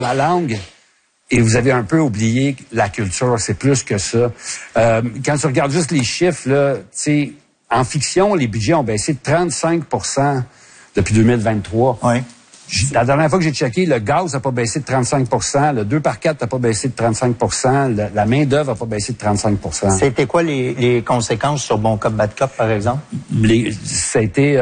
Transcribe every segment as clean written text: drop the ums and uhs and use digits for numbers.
la langue. Et vous avez un peu oublié la culture, c'est plus que ça. Quand tu regardes juste les chiffres, là, tu sais, en fiction, les budgets ont baissé de 35% depuis 2023. Oui. La dernière fois que j'ai checké, le gaz n'a pas baissé de 35%, le 2x4 n'a pas baissé de 35%, la main-d'œuvre n'a pas baissé de 35%. C'était quoi les conséquences sur Bon Cop, Bad Cop, par exemple? Ça a été,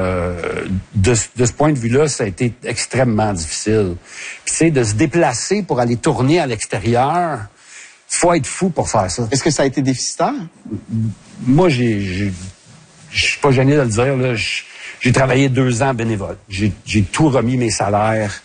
de ce point de vue-là, ça a été extrêmement difficile. Puis, tu sais, de se déplacer pour aller tourner à l'extérieur, faut être fou pour faire ça. Est-ce que ça a été déficitaire? Moi, je suis pas gêné de le dire, là. J'ai travaillé 2 ans bénévole. J'ai tout remis mes salaires.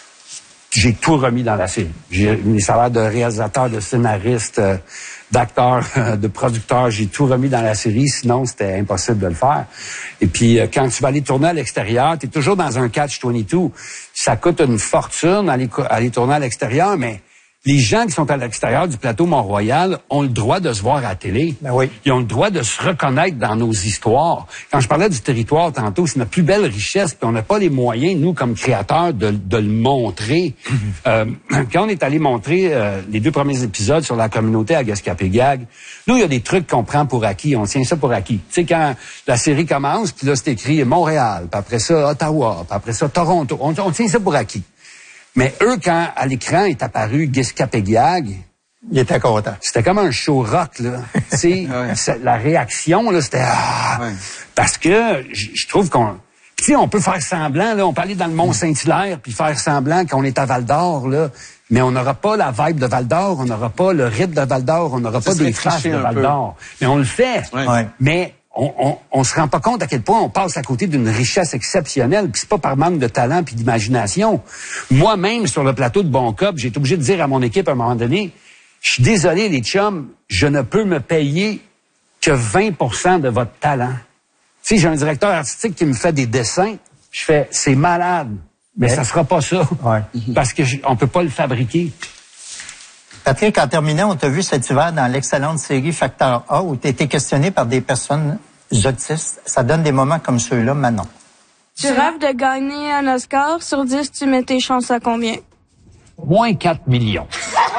J'ai tout remis dans la série. J'ai mes salaires de réalisateur, de scénariste, d'acteur, de producteur. J'ai tout remis dans la série. Sinon, c'était impossible de le faire. Et puis, quand tu vas aller tourner à l'extérieur, tu es toujours dans un catch-22. Ça coûte une fortune aller tourner à l'extérieur, mais les gens qui sont à l'extérieur du plateau Mont-Royal ont le droit de se voir à la télé. Ben oui. Ils ont le droit de se reconnaître dans nos histoires. Quand je parlais du territoire tantôt, c'est notre plus belle richesse, puis on n'a pas les moyens, nous, comme créateurs, de le montrer. Quand on est allé montrer les 2 premiers épisodes sur la communauté à Gaspé-Gag, nous, il y a des trucs qu'on prend pour acquis. On tient ça pour acquis. Tu sais, quand la série commence, puis là, c'est écrit Montréal, puis après ça, Ottawa, puis après ça, Toronto. On tient ça pour acquis. Mais eux, quand à l'écran est apparu Gaspé-Gag, il était content. C'était comme un show rock, là. Tu sais, la réaction, là, c'était parce que je trouve qu'on, tu sais, on peut faire semblant, là, on peut aller dans le Mont-Saint-Hilaire puis faire semblant qu'on est à Val-d'Or, là, mais on n'aura pas la vibe de Val-d'Or, on n'aura pas le rythme de Val-d'or, on n'aura pas des flashs de Val-d'or. Mais on le fait. Ouais. Mais on se rend pas compte à quel point on passe à côté d'une richesse exceptionnelle, puis c'est pas par manque de talent puis d'imagination. Moi-même, sur le plateau de Bon Cop, j'ai été obligé de dire à mon équipe à un moment donné, je suis désolé les chums, je ne peux me payer que 20% de votre talent. Tu sais, j'ai un directeur artistique qui me fait des dessins, je fais, c'est malade, mais ça sera pas ça, parce que on peut pas le fabriquer. Patrick, en terminant, on t'a vu cet hiver dans l'excellente série Facteur A où tu été questionné par des personnes autistes. Ça donne des moments comme ceux-là, Manon. Tu rêves de gagner un Oscar. Sur 10, tu mets tes chances à combien? Moins 4 millions.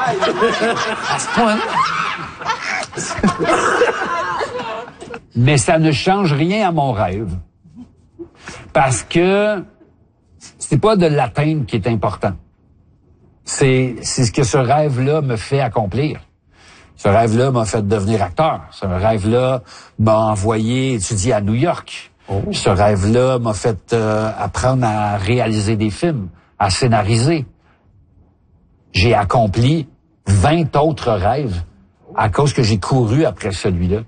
À ce point. Mais ça ne change rien à mon rêve. Parce que c'est pas de l'atteindre qui est important. C'est ce que ce rêve-là me fait accomplir. Ce rêve-là m'a fait devenir acteur. Ce rêve-là m'a envoyé étudier à New York. Ce rêve-là m'a fait apprendre à réaliser des films, à scénariser. J'ai accompli 20 autres rêves à cause que j'ai couru après celui-là.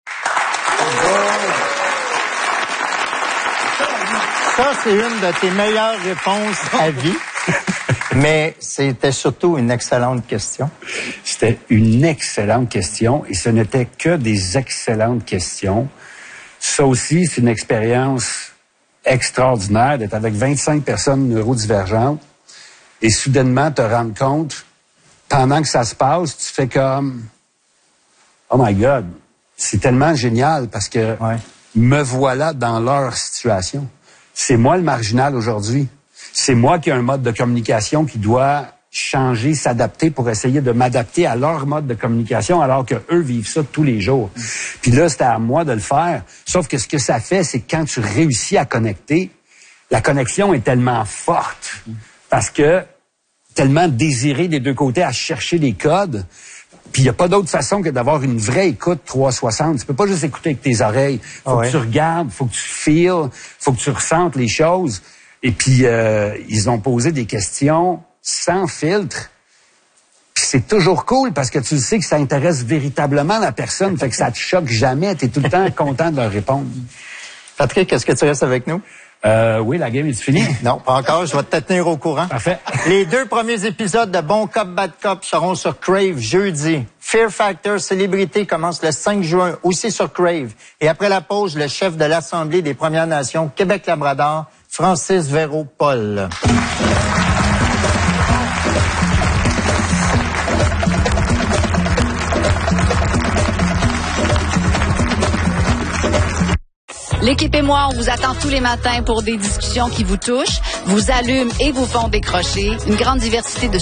Ça, c'est une de tes meilleures réponses à vie. Mais c'était surtout une excellente question. C'était une excellente question et ce n'était que des excellentes questions. Ça aussi, c'est une expérience extraordinaire d'être avec 25 personnes neurodivergentes et soudainement te rendre compte, pendant que ça se passe, tu fais comme « Oh my God! » C'est tellement génial parce que me voilà dans leur situation. C'est moi le marginal aujourd'hui. C'est moi qui ai un mode de communication qui doit changer, s'adapter pour essayer de m'adapter à leur mode de communication alors que eux vivent ça tous les jours. Puis là, c'était à moi de le faire. Sauf que ce que ça fait, c'est que quand tu réussis à connecter, la connexion est tellement forte parce que tellement désiré des deux côtés à chercher les codes. Puis il n'y a pas d'autre façon que d'avoir une vraie écoute 360. Tu peux pas juste écouter avec tes oreilles. Faut que tu regardes, faut que tu feels, faut que tu ressentes les choses. Et puis, ils ont posé des questions sans filtre. Puis c'est toujours cool parce que tu sais que ça intéresse véritablement la personne. Fait que ça te choque jamais. Tu es tout le temps content de leur répondre. Patrick, est-ce que tu restes avec nous? Oui, la game est finie. Non, pas encore. Je vais te tenir au courant. Parfait. Les 2 premiers épisodes de Bon Cop, Bad Cop seront sur Crave jeudi. Fear Factor Célébrité commence le 5 juin, aussi sur Crave. Et après la pause, le chef de l'Assemblée des Premières Nations Québec-Labrador, Francis Véro-Paul. L'équipe et moi, on vous attend tous les matins pour des discussions qui vous touchent. vous allument et vous font décrocher. Une grande diversité de